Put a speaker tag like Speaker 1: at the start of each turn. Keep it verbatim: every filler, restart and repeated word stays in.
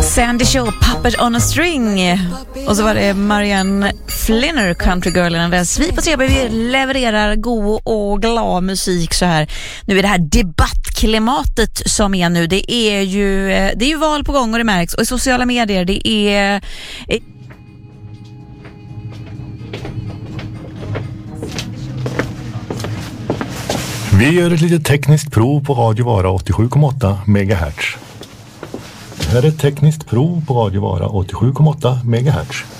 Speaker 1: Sandy Shaw, Puppet on a String. Och så var det Marianne Flinner, Country Girl innan dess. Vi på T V vi levererar god och glad musik så här. Nu är det här debattklimatet som är nu. Det är ju, det är ju val på gång och det märks. Och i sociala medier det är...
Speaker 2: Vi gör ett litet tekniskt prov på Radio Vara åttiosju komma åtta megahertz. Det här är ett tekniskt prov på Radio Vara åttiosju komma åtta megahertz.